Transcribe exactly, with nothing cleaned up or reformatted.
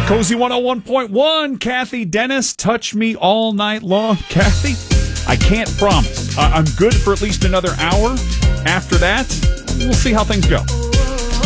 Cozy one oh one point one, Kathy Dennis, touch me all night long. Kathy, I can't promise. Uh, I'm good for at least another hour. After that, we'll see how things go.